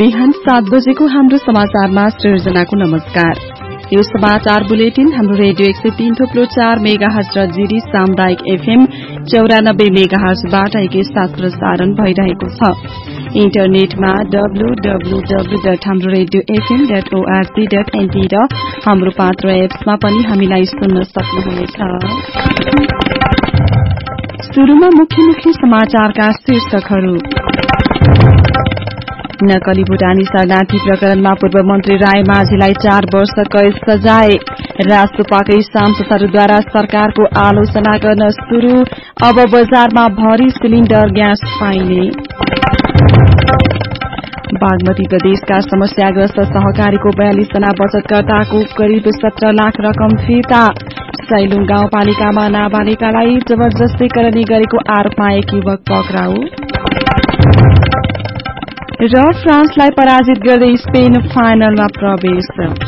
बिहान 7 बजेको हाम्रो समाचारमा सृजनाको नमस्कार। यो समाचार बुलेटिन हाम्रो रेडियो 103.4 मेगाहर्ज र जीडी सामुदायिक एफएम 94 मेगाहर्जबाट एकैसाथ प्रसारण भइरहेको छ। इन्टरनेटमा www.hamroradiofm.org.np र हाम्रो पात्र एप्समा पनि हामीलाई सुन्न सक्नुहुनेछ। सुरुमा मुख्य समाचारका शीर्षकहरू। नक्कली भुटानी शरणार्थी प्रकरणमा पूर्व मन्त्री रायमाझीलाई 4 वर्ष कैद सजाय। राष्ट्रपाकै सांसदहरूद्वारा सरकारको आलोचना गर्न शुरू। अब बजारमा भरी सिलिण्डर ग्यास पाइने। बागमती प्रदेशका समस्याग्रस्त सहकारीको 42 जना बचतकर्ताको करिब 17 लाख रकम फिर्ता। सैलुङ गाउँपालिकामा नाबालिकालाई जबरजस्ती करनी गरेको आरोपमा एक युवक पक्राउ। र फ्रान्सलाई पराजित गर्दै स्पेन फाइनलमा प्रवेश।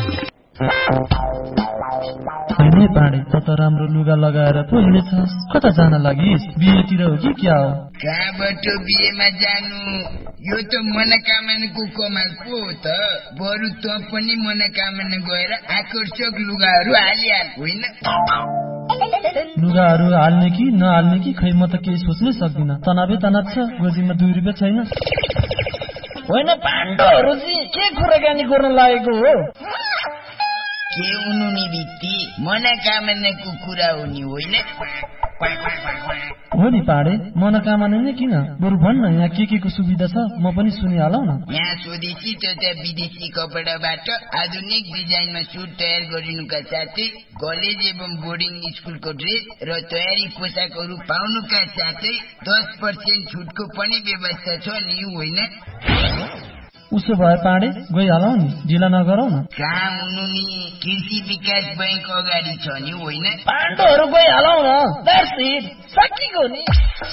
हैन पाडे त राम्रो लुगा लगाएर पो हिँड्छस्। कता जान लागिस? बिहेतिर हो कि क्या हो? कहाँबाट बिहेमा जानु? यो त मनोकामनाको कमाल पो हो त। बरु त पनि मनोकामना गएर आकर्षक लुगाहरू हालिहाल होइन। लुगाहरू हाल्ने कि नहाल्ने कि खै म त केही सोच्नै सक्दिन। तनावै तनाव छ। गोजीमा 2 रुपैयाँ छैन। होइन पाण्डवहरू चाहिँ के कुराकानी गर्न लागेको हो? के हुनु नि बित्ती मनोकामनाको कुरा हो नि होइन। हो नि पाडे मनोकामना नै किन? बरु भन्न यहाँ के को सुविधा छ म पनि सुनिहालौ न। यहाँ स्वदेशी तथा विदेशी कपडाबाट आधुनिक डिजाइनमा सुट तयार गरिनुका साथै कलेज एवं बोर्डिङ स्कुलको ड्रेस र तयारी पोसाकहरू पाउनुका साथै 10% छुटको पनि व्यवस्था छ नि होइन। उसो भए पाडे गइहालौ नि, ढिला नगरौ न। कहाँ हुनु नि, कृषि विकास बैंक अगाडि छ नि होइन। पाण्डवहरू गइहालौ न, दर्शित सकिगयो नि।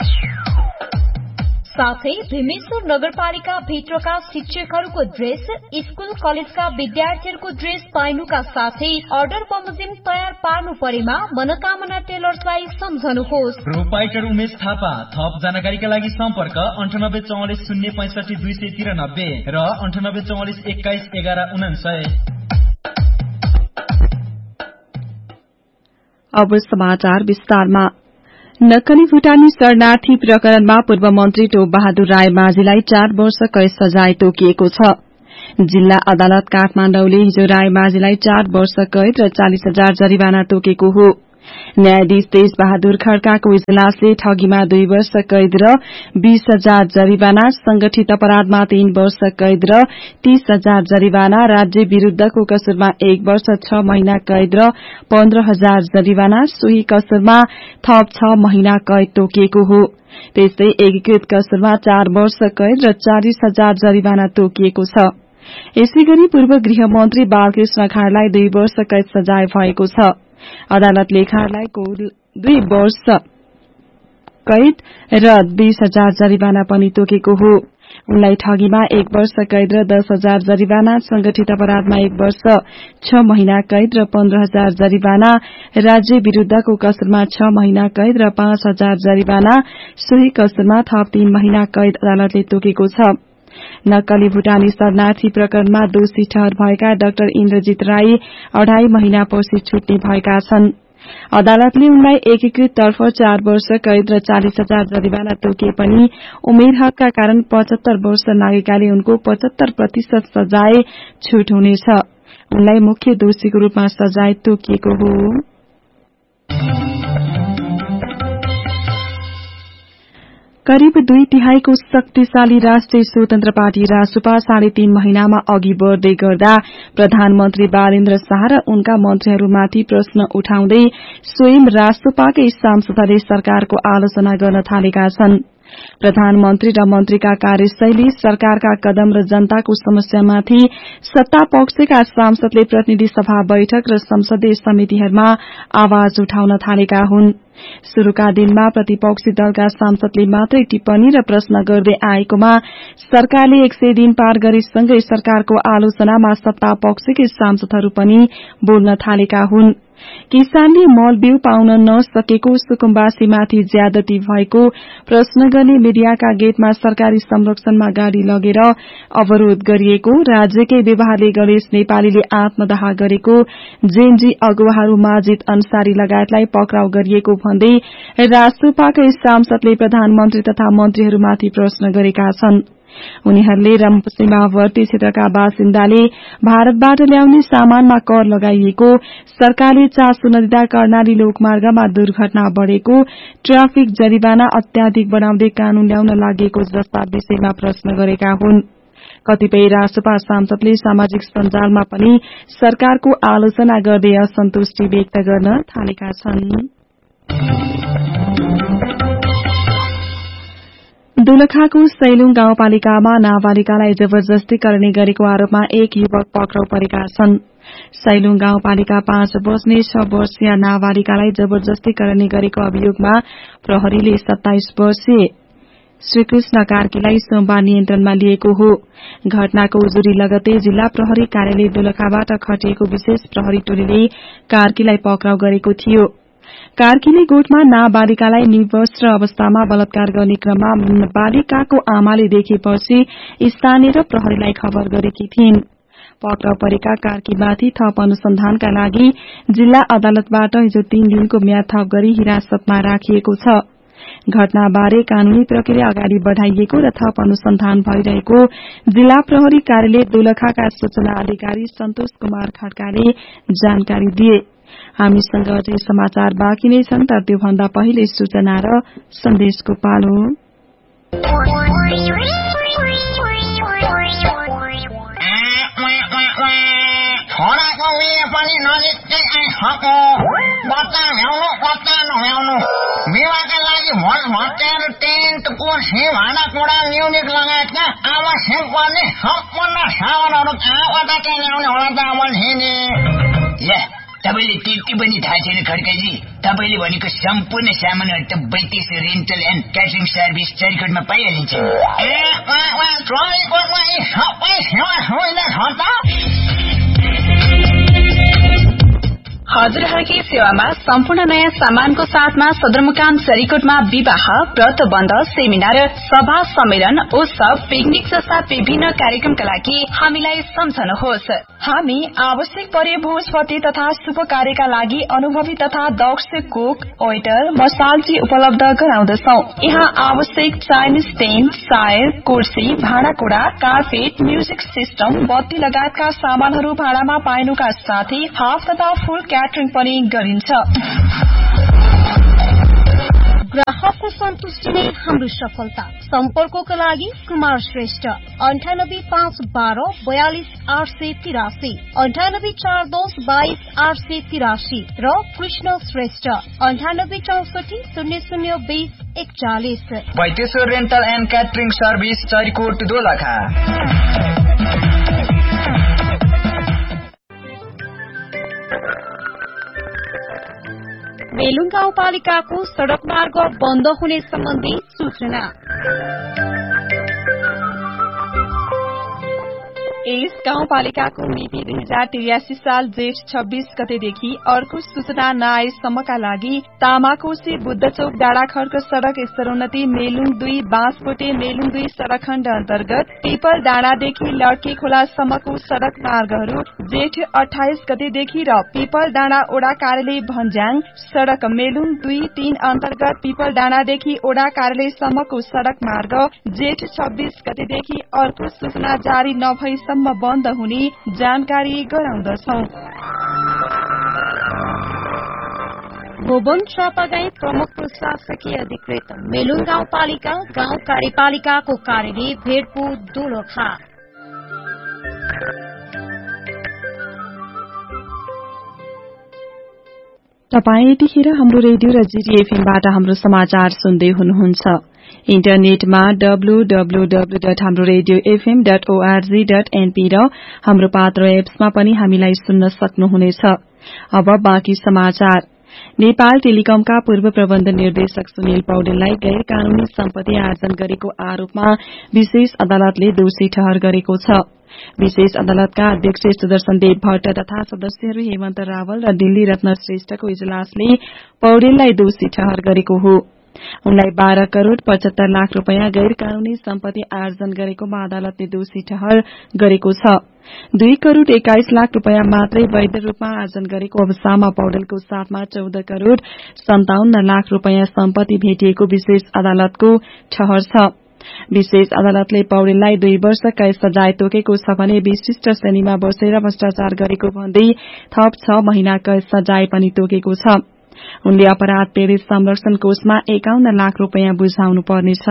साथै भीमेश्वर नगरपालिका भित्रका शिक्षकहरूको ड्रेस, स्कुल कलेजका विद्यार्थीहरूको ड्रेस पाइनुका साथै अर्डर बमोजिम तयार पार्नु परेमा मनोकामना टेलर्सलाई सम्झनुहोस्। प्रोपाइटर उमेश थापा। थप जानकारीका लागि सम्पर्क 9844 065 293 र 9844 21 11 49। अब समाचार विस्तारमा। नक्कली भुटानी शरणार्थी प्रकरणमा पूर्व मन्त्री टोप बहादुर रायमाझीलाई 4 वर्ष कैद सजाय तोकिएको छ। जिल्ला अदालत काठमाडौँले हिजो रायमाझीलाई 4 वर्ष कैद र 40,000 जरिवाना तोकेको हो। न्यायाधीश तेज बहादुर खड्काको इजलासले ठगीमा 2 वर्ष कैद र 20,000 जरिवाना, संगठित अपराधमा 3 वर्ष कैद र 30,000 जरिवाना, राज्य विरूद्धको कसुरमा 1 वर्ष 6 महिना कैद र 15,000 जरिवाना, सोही कसुरमा थप 6 महिना कैद तोकिएको हो। त्यस्तै एकीकृत कसुरमा 4 वर्ष कैद र 40,000 जरिवाना तोकिएको छ। यसैगरी पूर्व गृहमन्त्री बालकृष्ण खाँडलाई 2 वर्ष कैद सजाय भएको छ। अदालतले खाँडलाई कुल 2 वर्ष कैद र 20,000 जरिवाना पनि तोकेको हो। उनलाई ठगीमा 1 वर्ष कैद र 10,000 जरिवाना, संगठित अपराधमा 1 वर्ष 6 महिना कैद र 15,000 जरिवाना, राज्य विरूद्धको कसुरमा 6 महिना कैद र 5,000 जरिवाना, सोही कसुरमा थप 3 महिना कैद अदालतले तोकेको छ। नक्कली भुटानी शरणार्थी प्रकरणमा दोषी ठहर भएका डाक्टर इन्द्रजित राई 2.5 महिनापछि छुट्ने भएका छन्। अदालतले उनलाई एकीकृत तर्फ 4 वर्ष कैद र 40,000 जरिवाना तोकिए पनि उमेर हकका कारण 75 वर्ष नागेकाले उनको 75% सजाय छुट हुनेछ। उनलाई मुख्य दोषीको रूपमा सजाय तोकिएको हो। करिब 2/3 शक्तिशाली राष्ट्रिय स्वतन्त्र पार्टी रासुपा 3.5 महिनामा अघि बढ़दै गर्दा प्रधानमन्त्री बालेन्द्र शाह र उनका मन्त्रीहरूमाथि प्रश्न उठाउँदै स्वयं रासुपाकै सांसदले सरकारको आलोचना गर्न थालेका छन्। प्रधानमन्त्री र मन्त्रीका कार्यशैली, सरकारका कदम र जनताको समस्यामाथि सत्ता पक्षका सांसदले प्रतिनिधि सभा बैठक र संसदीय समितिहरूमा आवाज उठाउन थालेका हुन्। शुरूका दिनमा प्रतिपक्षी दलका सांसदले मात्रै टिप्पणी र प्रश्न गर्दै आएकोमा सरकारले 100 दिन पार गरेसँगै सरकारको आलोचनामा सत्ता पक्षकै सांसदहरू पनि बोल्न थालेका हुन्। किसानले मल बिउ पाउन नसकेको, सुकुम्बासीमाथि ज्यादती भएको प्रश्न गर्ने मीडियाका गेटमा सरकारी संरक्षणमा गाड़ी लगेर अवरोध गरिएको, राज्यकै व्यवहारले गणेश नेपालीले आत्मदाह गरेको, जेएनजी अगुवाहरू माजिद अन्सारी लगायतलाई पक्राउ गरिएको भन्दै राष्ट्रपाकै सांसदले प्रधानमन्त्री तथा मन्त्रीहरूमाथि प्रश्न गरेका छन्। उनीहरूले सीमावर्ती क्षेत्रका बासिन्दाले भारतबाट ल्याउने सामानमा कर लगाइएको, सरकारले चासो नदिँदा कर्णाली लोकमार्गमा दुर्घटना बढ़ेको, ट्राफिक जरिवाना अत्याधिक बढ़ाउँदै कानून ल्याउन लागेको जस्ता विषयमा प्रश्न गरेका हुन्। कतिपय राष्ट्रपा सांसदले सामाजिक सञ्जालमा पनि सरकारको आलोचना गर्दै असन्तुष्टि व्यक्त गर्न थालेका छन्। दोलखाको सैलुङ गाउँपालिकामा नाबालिकालाई जबरजस्ती गर्ने गरेको आरोपमा एक युवक पक्राउ परेका छन्। सैलुङ गाउँपालिका 5 बस्ने 6 वर्षीय नाबालिकालाई जबरजस्ती गर्ने गरेको अभियोगमा प्रहरीले 27 वर्षीय श्रीकृष्ण कार्कीलाई सोमबार नियन्त्रणमा लिएको हो। घटनाको उजुरी लगतै जिल्ला प्रहरी कार्यालय दोलखाबाट खटिएको विशेष प्रहरी टोलीले कार्कीलाई पक्राउ गरेको थियो। कार्कीले गोठमा नाबालिकालाई निवस्त्र अवस्थामा बलात्कार गर्ने क्रममा बालिकाको आमाले देखेपछि स्थानीय र प्रहरीलाई खबर गरेकी थिइन्। पक्राउ परेका कार्कीमाथि थप अनुसन्धानका लागि जिल्ला अदालतबाट हिजो 3 दिनको म्याद थप गरी हिरासतमा राखिएको छ। घटनाबारे कानूनी प्रक्रिया अगाडि बढ़ाइएको र थप अनुसन्धान भइरहेको जिल्ला प्रहरी कार्यालय दोलखाका सूचना अधिकारी सन्तोष कुमार खड्काले जानकारी दिए। हामीसँग अझै समाचार बाँकी नै छन्, तर त्योभन्दा पहिले सूचना र सन्देशको पालो। छोराको उयो पनि नजिकै आइसक्यो, बच्चा ल्याउनु बच्चा नल्याउनु, विवाहका लागि भोट भट्याएर टेन्ट कुर्सी भाँडाकुँडा म्युजिक लगायतका आवश्यक पर्ने सम्पूर्ण सामानहरू कहाँबाट चाहिँ ल्याउने होला त अमलजीले? तपाईँले त्यति पनि थाहा छैन खड्काजी? तपाईँले भनेको सम्पूर्ण सामानहरू त 32 रेन्टल एन्ड क्याटरिङ सर्भिस चरीकोटमा पाइहालिन्छ। चरीकोटमा यी सबै सेवा सुविधा छ त? हजुरहरूकै सेवामा सम्पूर्ण नयाँ सामानको साथमा सदरमुकाम चरीकोटमा विवाह, व्रतबन्ध, सेमिनार, सभा, सम्मेलन, उत्सव, पिकनिक जस्ता विभिन्न कार्यक्रमका लागि हामीलाई सम्झनुहोस्। हामी आवश्यक परे भोजपति तथा शुभ कार्यका लागि अनुभवी तथा दक्ष कुक, वेटर, मसालजी उपलब्ध गराउँदछौ। यहाँ आवश्यक चाइनिज टेन्ट, सायर, कुर्सी, भाँडाकुँडा, कार्पेट, म्युजिक सिस्टम, बत्ती लगायतका सामानहरू भाडामा पाइनुका साथै हाफ तथा फुल क्याटरिङ पनि गरिन्छ। ग्राहकको सन्तुष्टि नै हाम्रो सफलता। सम्पर्कको लागि कुमार श्रेष्ठ 985112 42883, 9842 22883 र Krishna Shrestha 9864 0020 41। वैदेश्वर rental and catering service Charikot Dolakha. Melung गाउँपालिकाको सड़क मार्ग बन्द हुने सम्बन्धी सूचना। यस गाउँपालिकाको मिति 2083 साल जेठ 26 गतेदेखि अर्को सूचना नआएसम्मका लागि तामाकोशी बुद्धचौक डाँडाखर्क सड़क स्तरोन्नति मेलुङ 2 बाँसपोटे मेलुङ 2 सड़क खण्ड अन्तर्गत पिपल डाँडादेखि लड्के खोलासम्मको सड़क मार्गहरू जेठ 28 गतेदेखि र पिपल डाँडा ओडा कार्यालय भन्ज्याङ सड़क मेलुङ 2-3 अन्तर्गत पिपल डाँडादेखि ओडा कार्यालयसम्मको सड़क मार्ग जेठ 26 गतेदेखि अर्को सूचना जारी नभएसम्म बन्द हुने जानकारी गराउँदछौ। भुवन चापागाई प्रमुख प्रशासकीय अधिकृत मेलुङ गाउँपालिका गाउँ कार्यपालिकाको कार्यालय भेटपुर दोलखा। तपाई यतिखेर हाम्रो रेडियो र जीटीएफएमबाट हाम्रो समाचार सुन्दै हुनुहुन्छ। इन्टरनेटमा www.hamroradiofm.org.np र हाम्रो पात्र एप्समा पनि हामीलाई सुन्न सक्नुहुनेछ। अब बाँकी समाचार। नेपाल टेलिकमका पूर्व प्रबन्ध निर्देशक सुनिल पौडेललाई गैर कानूनी सम्पत्ति आर्जन गरेको आरोपमा विशेष अदालतले दोषी ठहर गरेको छ। विशेष अदालतका अध्यक्ष सुदर्शन देव भट्ट तथा सदस्यहरू हेमन्त रावल र दिल्ली रत्न श्रेष्ठको इजलासले पौडेललाई दोषी ठहर गरेको हो। उनलाई 12 करोड़ 75 लाख रूपियाँ गैर कानूनी सम्पत्ति आर्जन गरेकोमा अदालतले दोषी ठहर गरेको छ। 2 करोड़ 21 लाख रूपियाँ मात्रै वैध रूपमा आर्जन गरेको अवस्थामा पौडेलको साथमा 14 करोड़ 57 लाख रूपियाँ सम्पत्ति भेटिएको विशेष अदालतको ठहर छ। विशेष अदालतले पौडेललाई 2 वर्ष कैद सजाय तोकेको छ भने विशिष्ट श्रेणीमा बसेर भ्रष्टाचार गरेको भन्दै थप 6 महिना कैद सजाय पनि तोकेको छ। उनले अपराध पीड़ित संरक्षण कोषमा 51 लाख रूपियाँ बुझाउनु पर्नेछ।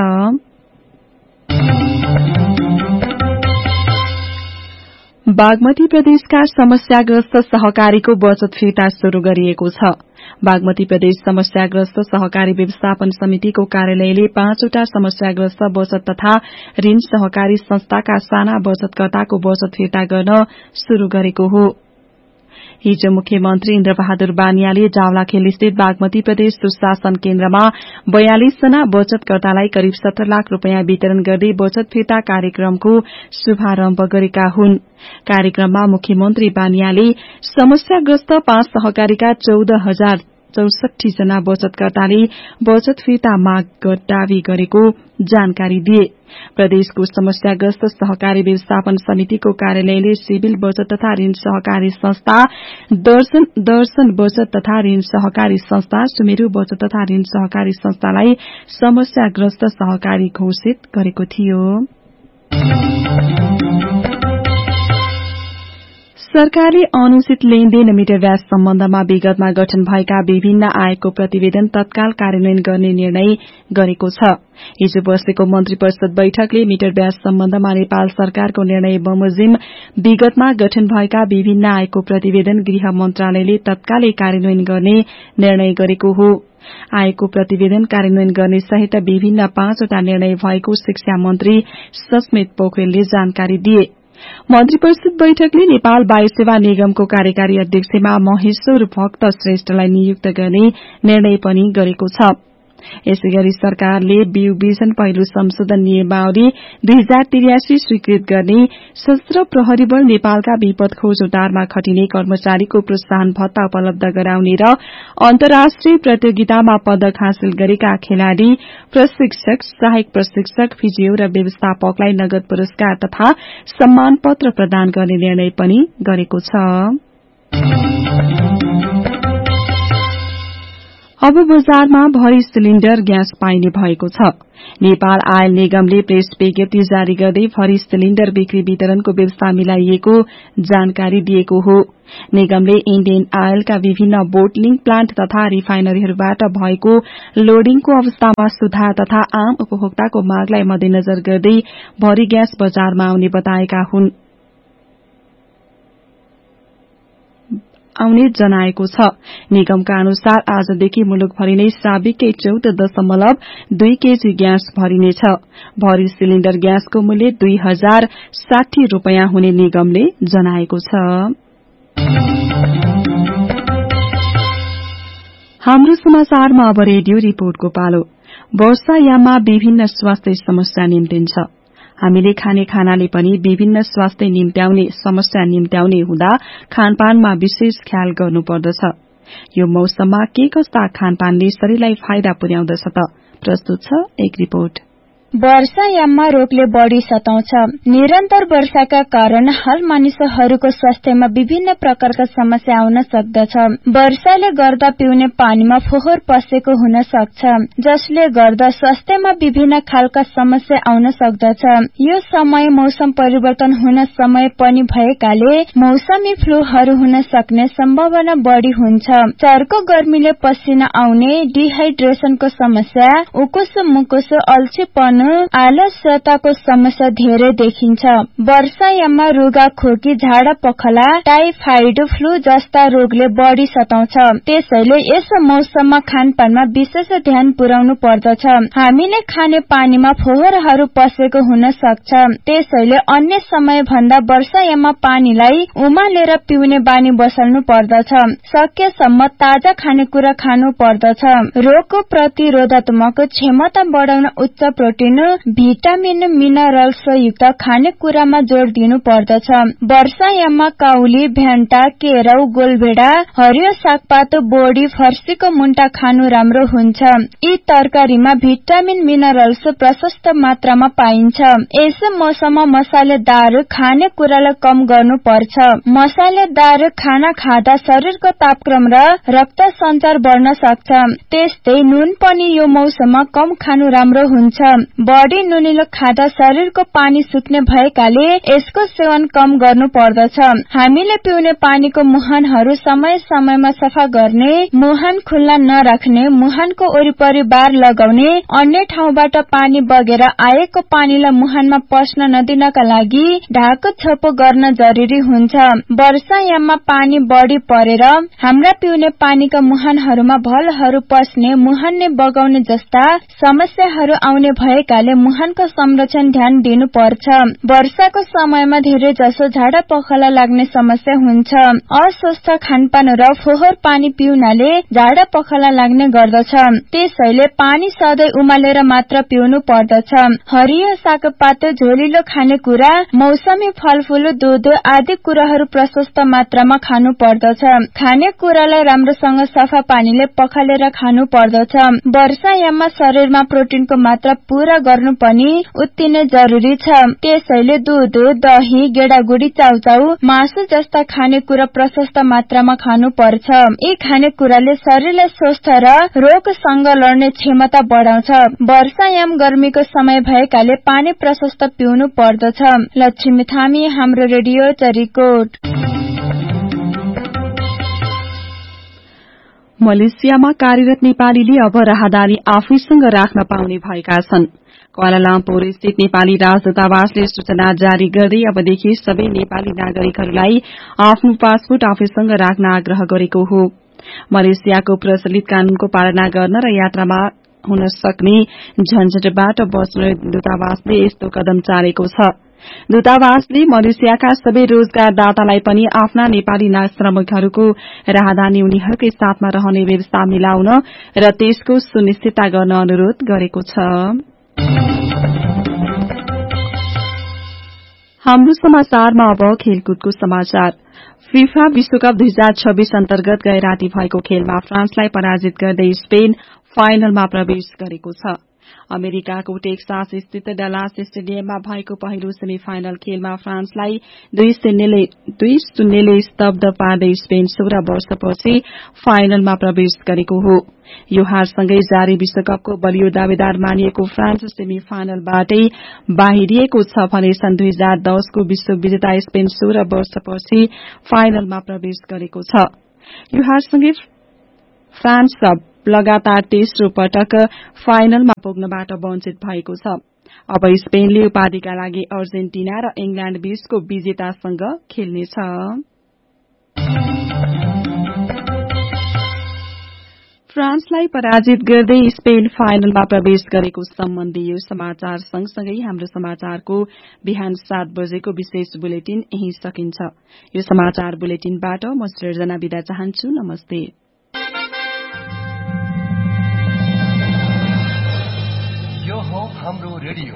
बागमती प्रदेशका समस्याग्रस्त सहकारीको बचत फिर्ता शुरू गरिएको छ। बागमती प्रदेश समस्याग्रस्त सहकारी व्यवस्थापन समितिको कार्यालयले 5 वटा समस्याग्रस्त बचत तथा ऋण सहकारी संस्थाका साना बचतकर्ताको बचत फिर्ता गर्न शुरू गरेको हो। हिजो मुख्यमन्त्री इन्द्रबहादुर बानियाले जावलाखेल स्थित बागमती प्रदेश सुशासन केन्द्रमा 42 जना बचतकर्तालाई करिब 17 लाख रूपियाँ वितरण गर्दै बचत फिर्ता कार्यक्रमको शुभारम्भ गरेका हुन्। कार्यक्रममा मुख्यमन्त्री बानियाले समस्याग्रस्त 5 सहकारीका 14,064 जना बचतकर्ताले बचत फिर्ता माग दावी गरेको जानकारी दिए। प्रदेशको समस्याग्रस्त सहकारी व्यवस्थापन समितिको कार्यालयले सिविल बचत तथा ऋण सहकारी संस्था, दर्शन बचत तथा ऋण सहकारी संस्था, सुमेरु बचत तथा ऋण सहकारी संस्थालाई समस्याग्रस्त सहकारी घोषित गरेको थियो। सरकारले अनुचित लेनदेन मिटर ब्याज सम्बन्धमा विगतमा गठन भएका विभिन्न आयोगको प्रतिवेदन तत्काल कार्यान्वयन गर्ने निर्णय गरेको छ। हिजो बसेको मन्त्री परिषद बैठकले मिटर ब्याज सम्बन्धमा नेपाल सरकारको निर्णय बमोजिम विगतमा गठन भएका विभिन्न आयोगको प्रतिवेदन गृह मन्त्रालयले तत्कालै कार्यान्वयन गर्ने निर्णय गरेको हो। आयोगको प्रतिवेदन कार्यान्वयन गर्ने सहित विभिन्न 5 वटा निर्णय भएको शिक्षा मन्त्री सस्मित पोखरेलले जानकारी दिए। मन्त्री परिषद बैठकले नेपाल वायु सेवा निगमको कार्यकारी अध्यक्षमा महेश्वर भक्त श्रेष्ठलाई नियुक्त गर्ने निर्णय पनि गरेको छ। यसैगरी सरकारले बिउ बिजन पहिलो संशोधन नियमावली 2083 स्वीकृत गर्ने, सशस्त्र प्रहरी बल नेपालका विपद खोज उद्धारमा खटिने कर्मचारीको प्रोत्साहन भत्ता उपलब्ध गराउने र अन्तर्राष्ट्रिय प्रतियोगितामा पदक हासिल गरेका खेलाड़ी, प्रशिक्षक, सहायक प्रशिक्षक, फिजियो र व्यवस्थापकलाई नगद पुरस्कार तथा सम्मान पत्र प्रदान गर्ने निर्णय पनि गरेको छ। अब बजारमा भरी सिलिण्डर ग्यास पाइने भएको छ। नेपाल आयल निगमले प्रेस विज्ञप्ति जारी गर्दै भरी सिलिण्डर बिक्री वितरणको व्यवस्था मिलाइएको जानकारी दिएको हो। निगमले इण्डियन आयलका विभिन्न बोटलिङ प्लान्ट तथा रिफाइनरीहरूबाट भएको लोडिङको अवस्थामा सुधार तथा आम उपभोक्ताको मागलाई मध्यनजर गर्दै भरी ग्यास बजारमा आउने जनाएको छ। निगमका अनुसार आजदेखि मुलुकभरि नै साबिकै 14.2 केजी ग्यास भरिनेछ। भरी सिलिण्डर ग्यासको मूल्य 2060 रूपियाँ हुने निगमले जनाएको छ। हाम्रो समाचारमा अब रेडियो रिपोर्टको पालो। वर्षायाममा विभिन्न स्वास्थ्य समस्या निम्तिन्छ। हामीले खाने खानाले पनि विभिन्न स्वास्थ्य निम्त्याउने समस्या निम्त्याउने हुँदा खानपानमा विशेष ख्याल गर्नुपर्दछ। यो मौसममा के कस्ता खानपानले शरीरलाई फाइदा पुर्याउँदछ त? प्रस्तुत छ एक रिपोर्ट। वर्षायाममा रोगले बढ़ी सताउँछ। निरन्तर वर्षाका कारण हाल मानिसहरूको स्वास्थ्यमा विभिन्न प्रकारका समस्या आउन सक्दछ। वर्षाले गर्दा पिउने पानीमा फोहोर पसेको हुन सक्छ, जसले गर्दा स्वास्थ्यमा विभिन्न खालका समस्या आउन सक्दछ। यो समय मौसम परिवर्तन हुन समय पनि भएकाले मौसमी फ्लूहरू हुन सक्ने सम्भावना बढ़ी हुन्छ। चर्को गर्मीले पसिना आउने, डिहाइड्रेसनको समस्या, उकुसो मुकुसो, अल्छीपन दिन आलस्यताको समस्या धेरै देखिन्छ। वर्षायाममा रुगा खोकी, झाडा पखला, टाइफाइड, फ्लू जस्ता रोगले बढ़ी सताउँछ। त्यसैले यस मौसममा खानपानमा विशेष ध्यान पुर्याउनु पर्दछ। हामीले खाने पानीमा फोहोरहरू पसेको हुन सक्छ। त्यसैले अन्य समय भन्दा वर्षायाममा पानीलाई उमालेर पिउने बानी बसाल्नु पर्दछ। सकेसम्म ताजा खानेकुरा खानु पर्दछ। रोगको प्रतिरोधात्मक क्षमता बढ़ाउन उच्च प्रोटिन, भिटामिन, मिनरल्स युक्त खानेकुरामा जोड़ दिनु पर्दछ। वर्षायाममा काउली, भेन्टा, केराउ, गोलभेडा, हरियो सागपात, बोडी, फर्सीको मुन्टा खानु राम्रो हुन्छ। यी तरकारीमा भिटामिन, मिनरल्स प्रशस्त मात्रामा पाइन्छ। यस मौसममा मसालेदार खानेकुरालाई कम गर्नु पर्छ। मसालेदार खाना खाँदा शरीरको तापक्रम र रक्त सञ्चार बढ्न सक्छ। त्यस्तै नुन पनि यो मौसममा कम खानु राम्रो हुन्छ। बढी नुनिलो खाँदा शरीरको पानी सुक्ने भएकाले यसको सेवन कम गर्नु पर्दछ। हामीले पिउने पानीको मुहानहरू समय समयमा सफा गर्ने, मुहान खुल्ला नराख्ने, मुहानको वरिपरि बार लगाउने, अन्य ठाउँबाट पानी बगेर आएको पानीलाई मुहानमा पस्न नदिनका लागि ढाको छोपो गर्न जरुरी हुन्छ। वर्षायाममा पानी बढ़ी परेर हाम्रा पिउने पानीका मुहानहरूमा भलहरू पस्ने, मुहानले बगाउने जस्ता समस्याहरू आउने भएकाले मुहानको संरक्षण ध्यान दिनु पर्छ। वर्षाको समयमा धेरै जसो झाडा पखला लाग्ने समस्या हुन्छ। अस्वस्थ खानपान र फोहोर पानी पिउनाले झाडा पखला लाग्ने गर्दछ। त्यसैले पानी सधैँ उमालेर मात्र पिउनु पर्दछ। हरियो सागपात, झोलिलो खानेकुरा, मौसमी फलफूल, दूध आदि कुराहरू प्रशस्त मात्रामा खानु पर्दछ। खानेकुरालाई राम्रोसँग सफा पानीले पखालेर खानु पर्दछ। वर्षायाममा शरीरमा प्रोटिनको मात्रा पूरा गर्नु पनि उत्ति नै जरुरी छ। त्यसैले दूध, दही, गेडागुडी, चाउचाउ, मासु जस्ता खानेकुरा प्रशस्त मात्रामा खानु पर्छ। यी खानेकुराले शरीरलाई स्वस्थ र रोगसँग लड्ने क्षमता बढाउँछ। वर्षायाम गर्मीको समय भएकाले पानी प्रशस्त पिउनु पर्दछ। लक्ष्मी थामी, हाम्रो रेडियो चरीकोट। मलेसियामा कार्यरत नेपालीले अब राहदानी आफैसँग राख्न पाउने भएका छन्। क्वालालम्पुर स्थित नेपाली राजदूतावासले सूचना जारी गर्दै अबदेखि सबै नेपाली नागरिकहरूलाई आफ्नो पासपोर्ट आफैसँग राख्न आग्रह गरेको हो। मलेसियाको प्रचलित कानूनको पालना गर्न र यात्रामा हुन सक्ने झन्झटबाट बच्न दूतावासले यस्तो कदम चालेको छ। दूतावासले मलेसियाका सबै रोजगारदातालाई पनि आफ्ना नेपाली श्रमिकहरूको राहदानी उनीहरूकै साथमा रहने व्यवस्था मिलाउन र त्यसको सुनिश्चितता गर्न अनुरोध गरेको छ। हाम्रो समाचारमा अब खेलकुदको समाचार। फिफा विश्वकप 2026 अन्तर्गत गए राति भएको खेलमा फ्रान्सलाई पराजित गर्दै स्पेन फाइनलमा प्रवेश गरेको छ। अमेरिकाको टेक्सास स्थित डलास स्टेडियममा भएको पहिलो सेमी फाइनल खेलमा फ्रान्सलाई 2-0ले स्तब्ध पार्दै स्पेन 16 वर्षपछि फाइनलमा प्रवेश गरेको हो। यो हारसँगै जारी विश्वकपको बलियो दावेदार मानिएको फ्रान्स सेमी फाइनलबाटै बाहिरिएको छ भने सन् 2010 को विश्व विजेता स्पेन 16 वर्षपछि फाइनलमा प्रवेश गरेको छ। यो हारसँगै फ्रान्स लगातार तेस्रो पटक फाइनलमा पुग्नबाट वञ्चित भएको छ। अब स्पेनले उपाधिका लागि अर्जेन्टिना र इंग्ल्याण्ड बीचको विजेतासँग खेल्नेछ। फ्रान्सलाई पराजित गर्दै स्पेन फाइनलमा प्रवेश गरेको सम्बन्धी यो समाचार सँगसँगै हाम्रो समाचारको बिहान 7 बजेको विशेष बुलेटिन यही सकिन्छ। यो समाचार बुलेटिनबाट म सृजना बिदा चाहन्छु। नमस्ते। यो हो हाम्रो रेडियो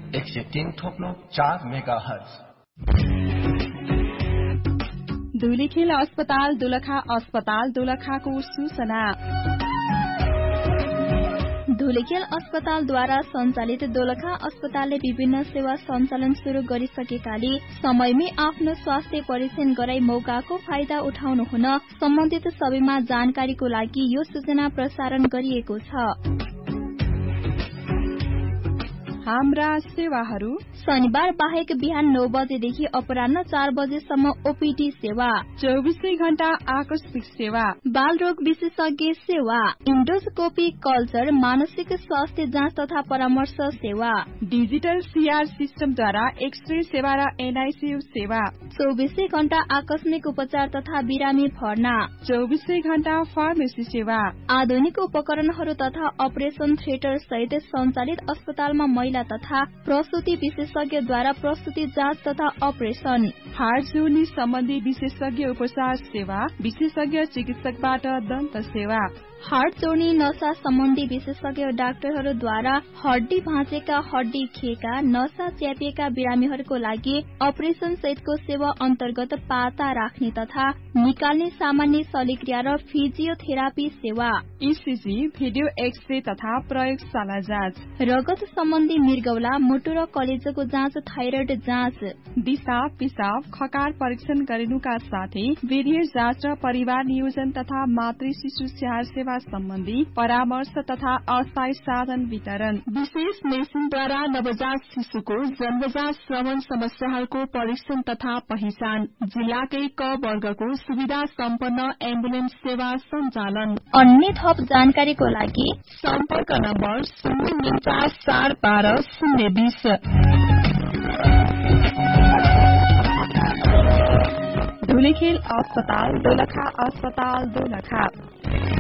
103.4 मेगाहर्ज। धुलिखेल अस्पताल दोलखाको सूचना। धुलिखेल अस्पतालद्वारा सञ्चालित दोलखा अस्पतालले विभिन्न सेवा सञ्चालन शुरू गरिसकेकाले समयमै आफ्नो स्वास्थ्य परीक्षण गराई मौकाको फाइदा उठाउनु हुन सम्बन्धित सबैमा जानकारीको लागि यो सूचना प्रसारण गरिएको छ। हाम्रा सेवाहरू शनिबार बाहेक बिहान 9 बजेदेखि अपराह्न 4 बजेसम्म ओपीडी सेवा, 24 घण्टा आकस्मिक सेवा, बाल रोग विशेषज्ञ सेवा, इन्डोस्कोपी कल्चर, मानसिक स्वास्थ्य जाँच तथा परामर्श सेवा, डिजिटल सीआर सिस्टमद्वारा एक्सरे सेवा र एनआईसीयू सेवा, 24 घण्टा आकस्मिक उपचार तथा बिरामी भर्ना, 24 घण्टा फार्मेसी सेवा, आधुनिक उपकरणहरू तथा अपरेशन थिएटर सहित सञ्चालित अस्पतालमा महिला तथा प्रसूति विशेषज्ञद्वारा प्रसूति जाँच तथा अपरेशन, हार्ट जोड्नी सम्बन्धी विशेषज्ञ उपचार सेवा, विशेषज्ञ चिकित्सकबाट दन्त सेवा, हार्ट जोड्नी नसा सम्बन्धी विशेषज्ञ डाक्टरहरूद्वारा हड्डी भाँचेका, हड्डी खिएका, नसा च्यापिएका बिरामीहरूको लागि अपरेशन सहितको सेवा अन्तर्गत पाता राख्ने तथा निकाल्ने सामान्य शल्यक्रिया र फिजियोथेरापी सेवा, ईसीजी, भिडियो एक्सरे तथा प्रयोगशाला जाँच, रगत सम्बन्धी मृगौला, मुटु र कलेजोको जाँच, थाइरोइड जाँच, दिशा पिसाब खकार परीक्षण गरिनुका साथै वीर्य जाँच र परिवार नियोजन तथा मातृ शिशु स्याहार सेवा सम्बन्धी परामर्श तथा अस्थायी साधन वितरण, विशेष मेसिनद्वारा नवजात शिशुको जन्मजात श्रवण समस्याहरूको परीक्षण तथा पहिचान, जिल्लाकै क वर्गको सुविधा सम्पन्न एम्बुलेन्स सेवा सञ्चालन। अन्य थप जानकारीको लागि सम्पर्क नम्बर 049 412 020। धुलीखेल अस्पताल, दोलखा अस्पताल, दोलखा।